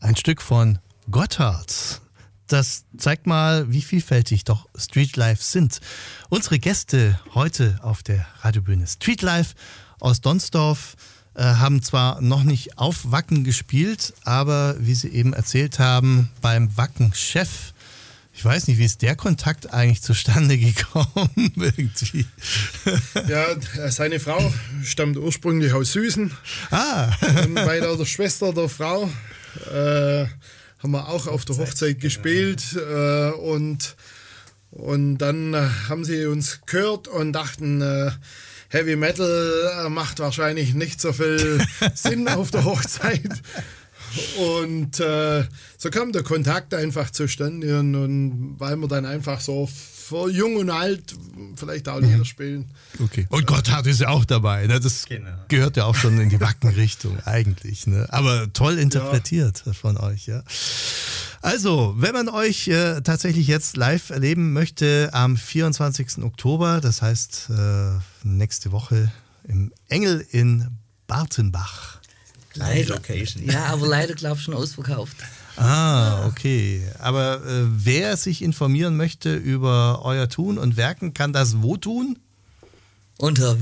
Ein Stück von Gotthard. Das zeigt mal, wie vielfältig doch Streetlife sind. Unsere Gäste heute auf der Radiobühne Streetlife aus Donsdorf haben zwar noch nicht auf Wacken gespielt, aber wie sie eben erzählt haben, beim Wacken-Chef, ich weiß nicht, wie ist der Kontakt eigentlich zustande gekommen irgendwie? Ja, seine Frau stammt ursprünglich aus Süßen. Und bei der Schwester der Frau haben wir auch auf der Hochzeit gespielt und dann haben sie uns gehört und dachten, Heavy Metal macht wahrscheinlich nicht so viel Sinn auf der Hochzeit. Und so kam der Kontakt einfach zustande und weil wir dann einfach so für Jung und Alt vielleicht auch Lieder spielen. Okay. Und Gotthard ist ja auch dabei, ne? Das gehört ja auch schon in die Wackenrichtung eigentlich, ne? Aber toll interpretiert von euch, ja. Also, wenn man euch tatsächlich jetzt live erleben möchte, am 24. Oktober, das heißt nächste Woche im Engel in Bartenbach. Leider. Ja, aber leider, glaube ich, schon ausverkauft. Okay. Aber wer sich informieren möchte über euer Tun und Werken, kann das wo tun? Unter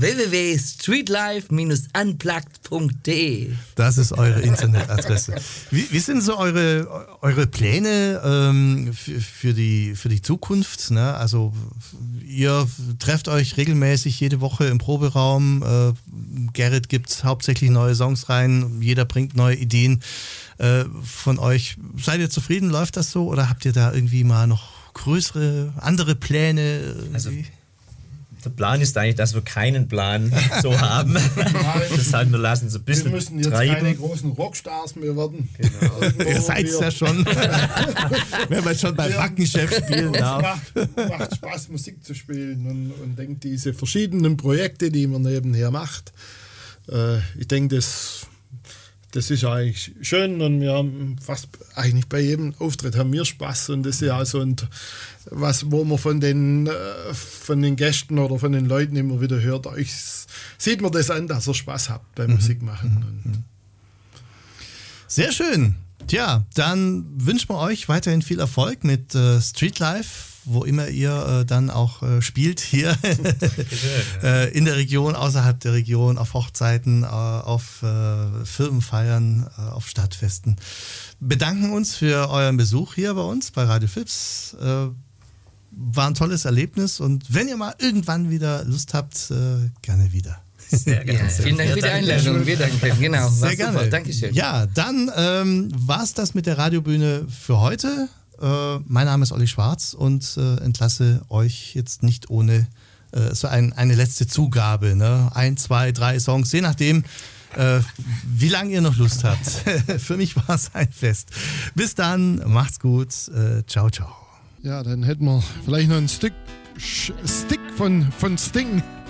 www.streetlife-unplugged.de. Das ist eure Internetadresse. Wie sind so eure Pläne für die Zukunft? Ne? Also ihr trefft euch regelmäßig jede Woche im Proberaum. Gerrit gibt hauptsächlich neue Songs rein. Jeder bringt neue Ideen von euch. Seid ihr zufrieden? Läuft das so? Oder habt ihr da irgendwie mal noch größere, andere Pläne? Irgendwie? Also der Plan ist eigentlich, dass wir keinen Plan so haben. Das heißt, wir lassen so ein bisschen wir müssen jetzt treiben. keine großen Rockstars mehr werden. Genau. Ihr seid es ja schon. Wenn man schon beim Wackenchef spielen darf. Macht Spaß, Musik zu spielen und denke, diese verschiedenen Projekte, die man nebenher macht, ich denke, das ist eigentlich schön und wir haben fast eigentlich bei jedem Auftritt haben wir Spaß und das ist ja so was, wo man von den Gästen oder von den Leuten immer wieder hört, euch sieht man das an, dass ihr Spaß habt beim Musikmachen. Sehr schön. Tja, dann wünschen wir euch weiterhin viel Erfolg mit Streetlife, wo immer ihr dann auch spielt, hier in der Region, außerhalb der Region, auf Hochzeiten, auf Firmenfeiern, auf Stadtfesten. Bedanken uns für euren Besuch hier bei uns, bei Radio Fips. War ein tolles Erlebnis und wenn ihr mal irgendwann wieder Lust habt, gerne wieder. Sehr gerne. Ja, vielen Dank für die Einladung. Wir danken. Genau. Sehr gerne. Super. Dankeschön. Ja, dann war es das mit der Radiobühne für heute. Mein Name ist Olli Schwarz und entlasse euch jetzt nicht ohne so eine letzte Zugabe. Ne? 1, 2, 3 Songs, je nachdem, wie lange ihr noch Lust habt. Für mich war es ein Fest. Bis dann, macht's gut. Ciao, ciao. Ja, dann hätten wir vielleicht noch einen Stick von Sting.